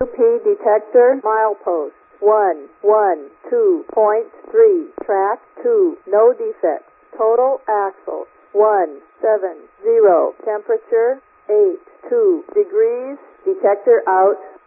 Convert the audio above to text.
UP detector milepost 112.3, track 2, no defects. Total axle 170, temperature 82 degrees, detector out.